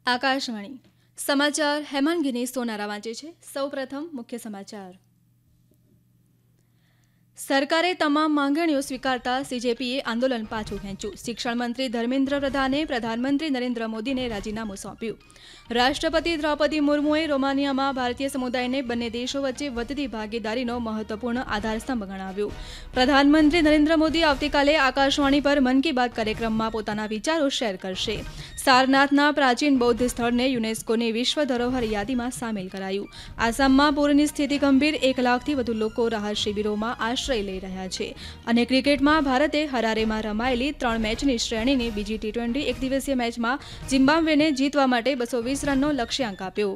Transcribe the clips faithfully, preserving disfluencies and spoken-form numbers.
આકાશવાણી સમાચાર હેમાંગીની સોનારા વાંચે છે। સૌપ્રથમ મુખ્ય સમાચાર। સરકારે તમામ માંગણીઓ સ્વીકારતા સીજેપીએ આંદોલન પાછું ખેંચ્યું। શિક્ષણ મંત્રી ધર્મેન્દ્ર પ્રધાને પ્રધાનમંત્રી નરેન્દ્ર મોદીને રાજીનામું સોંપ્યું। રાષ્ટ્રપતિ દ્રૌપદી મુર્મુએ રોમાનિયામાં ભારતીય સમુદાયને બંને દેશો વચ્ચે વધતી ભાગીદારીનો મહત્વપૂર્ણ આધારસ્તંભ ગણાવ્યો। પ્રધાનમંત્રી નરેન્દ્ર મોદી આવતીકાલે આકાશવાણી પર મન કી બાત કાર્યક્રમમાં પોતાના વિચારો શેર કરશે। સારનાથના પ્રાચીન બૌદ્ધ સ્થળને યુનેસ્કોની વિશ્વ ધરોહર યાદીમાં સામેલ કરાયું। આસામમાં પૂરની સ્થિતિ ગંભીર, એક લાખથી વધુ લોકો રાહત શિબિરોમાં આશ્રય લઈ રહ્યા છે। અને ક્રિકેટમાં ભારતે હરારેમાં રમાયેલી ત્રણ મેચની શ્રેણીની બીજી ટી ટ્વેન્ટી એક દિવસીય મેચમાં ઝિમ્બાબ્વેને જીતવા માટે બસો વીસ રનનો લક્ષ્યાંક આપ્યો।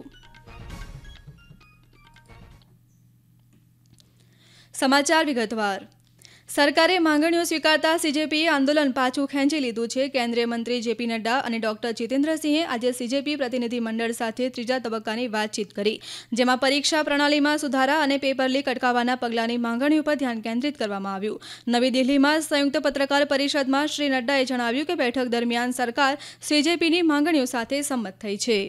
સમાચાર વિગતવાર। સરકારે માંગણીઓ સ્વીકારતા સીજેપીએ આંદોલન પાછું ખેંચી લીધું છે। કેન્દ્રીય મંત્રી જેપી નડ્ડા અને ડોક્ટર જીતેન્દ્રસિંહે આજે સીજેપી પ્રતિનિધિમંડળ સાથે ત્રીજા તબક્કાની વાતચીત કરી, જેમાં પરીક્ષા પ્રણાલીમાં સુધારા અને પેપર લીક અટકાવવાના પગલાંની માંગણીઓ પર ધ્યાન કેન્દ્રિત કરવામાં આવ્યું। નવી દિલ્હીમાં સંયુક્ત પત્રકાર પરિષદમાં શ્રી નડ્ડાએ જણાવ્યું કે બેઠક દરમિયાન સરકાર સીજેપીની માંગણીઓ સાથે સંમત થઈ છે।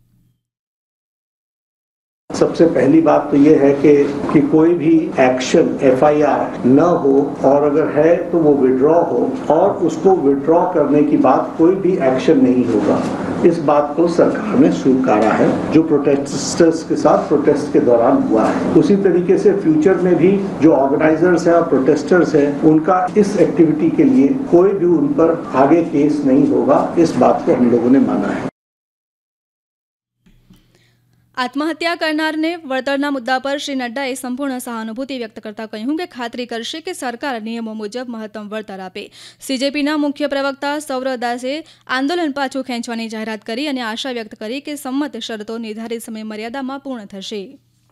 सबसे पहली बात तो ये है कि कि कोई भी एक्शन एफआईआर न हो, और अगर है तो वो विड्रॉ हो, और उसको विड्रॉ करने की बाद कोई भी एक्शन नहीं होगा। इस बात को सरकार ने स्वीकारा है, जो प्रोटेस्टर्स के साथ प्रोटेस्ट के दौरान हुआ है। उसी तरीके से फ्यूचर में भी जो ऑर्गेनाइजर्स हैं और प्रोटेस्टर्स हैं, उनका इस एक्टिविटी के लिए कोई भी उन पर आगे केस नहीं होगा। इस बात को हम लोगों ने माना है। आत्महत्या करनारने वळतરના मुद्दा पर श्री नड्डाए संपूर्ण सहानुभूति व्यक्त करता કહ્યું કે ખાતરી કરશે કે સરકાર નિયમો મુજબ મહત્તમ વળતર આપે। સીજેપીના મુખ્ય પ્રવક્તા સૌરવ દાસે આંદોલન પાછું ખેંચવાની જાહેરાત કરી અને આશા વ્યક્ત કરી કે સંમત શરતો નિર્ધારિત સમય મર્યાદામાં પૂર્ણ થશે।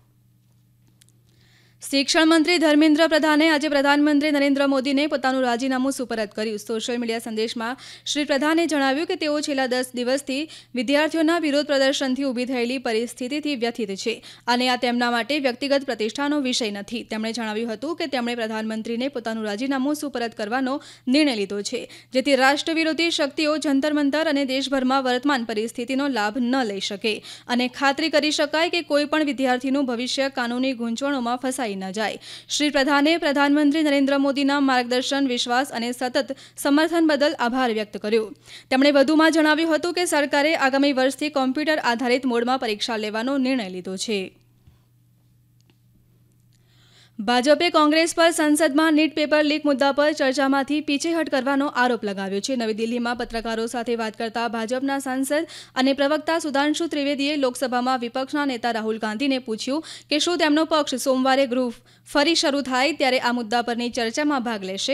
શિક્ષણ મંત્રી ધર્મેન્દ્ર પ્રધાને આજે પ્રધાનમંત્રી નરેન્દ્ર મોદીને પોતાનું રાજીનામું સુપરત કર્યું। સોશિયલ મીડિયા સંદેશમાં શ્રી પ્રધાને જણાવ્યું કે તેઓ છેલ્લા દસ દિવસથી વિદ્યાર્થીઓના વિરોધ પ્રદર્શનથી ઊભી થયેલી પરિસ્થિતિથી વ્યથિત છે અને આ તેમના માટે વ્યક્તિગત પ્રતિષ્ઠાનો વિષય નથી। તેમણે જણાવ્યું હતું કે તેમણે પ્રધાનમંત્રીને પોતાનું રાજીનામું સુપરત કરવાનો નિર્ણય લીધો છે, જેથી રાષ્ટ્ર વિરોધી શક્તિઓ જંતર મંતર અને દેશભરમાં વર્તમાન પરિસ્થિતિનો લાભ ન લઈ શકે અને ખાતરી કરી શકાય કે કોઈપણ વિદ્યાર્થીનું ભવિષ્ય કાનૂની ગૂંચવણોમાં ફસાય ન જાય। શ્રી પ્રધાને પ્રધાનમંત્રી નરેન્દ્ર મોદીના માર્ગદર્શન, વિશ્વાસ અને સતત સમર્થન બદલ આભાર વ્યક્ત કર્યો। તેમણે વધુમાં જણાવ્યું હતું કે સરકારે આગામી વર્ષથી કોમ્પ્યુટર આધારિત મોડમાં પરીક્ષા લેવાનો નિર્ણય લીધો છે। ભાજપે કોંગ્રેસ પર સંસદમાં નીટ પેપર લીક મુદ્દા પર ચર્ચામાંથી પીછેહટ કરવાનો આરોપ લગાવ્યો છે। નવી દિલ્હીમાં પત્રકારો સાથે વાત કરતા ભાજપના સાંસદ અને પ્રવક્તા સુધાંશુ ત્રિવેદીએ લોકસભામાં વિપક્ષના નેતા રાહુલ ગાંધીને પૂછ્યું કે શું તેમનો પક્ષ સોમવારે ગૃહ ફરી શરૂ થાય ત્યારે આ મુદ્દા પરની ચર્ચામાં ભાગ લેશે।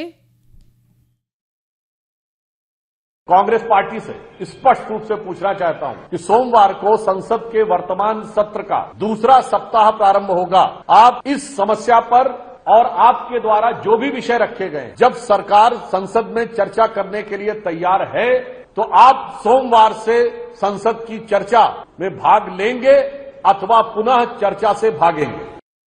कांग्रेस पार्टी से स्पष्ट रूप से पूछना चाहता हूं कि सोमवार को संसद के वर्तमान सत्र का दूसरा सप्ताह प्रारंभ होगा। आप इस समस्या पर और आपके द्वारा जो भी विषय रखे गए, जब सरकार संसद में चर्चा करने के लिए तैयार है तो आप सोमवार से संसद की चर्चा में भाग लेंगे अथवा पुनः चर्चा से भागेंगे।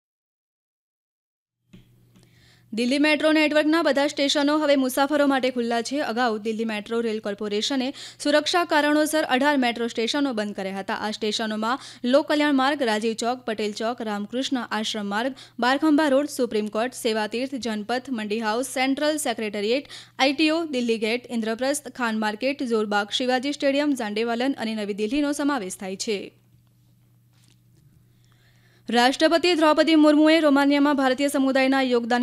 દિલ્હી મેટ્રો નેટવર્કના બધા સ્ટેશનો હવે મુસાફરો માટે ખુલ્લા છે। અગાઉ દિલ્હી મેટ્રો રેલ કોર્પોરેશને સુરક્ષા કારણોસર અઢાર મેટ્રો સ્ટેશનો બંધ કર્યા હતા। આ સ્ટેશનોમાં લોક કલ્યાણ માર્ગ, રાજીવ ચોક, પટેલ ચોક, રામકૃષ્ણ આશ્રમ માર્ગ, બારખંબા રોડ, સુપ્રીમ કોર્ટ, સેવાતીર્થ, जनपथ, मंडी house, central secretariat, ITO, Delhi gate, Indraprastha, Khan market, Jorbagh, Shivaji stadium, जांडेवालन અને નવી દિલ્હીનો સમાવેશ થાય છે। રાષ્ટ્રપતિ દ્રૌપદી મુર્મુએ રોમાનિયામાં ભારતીય સમુદાયના યોગદાન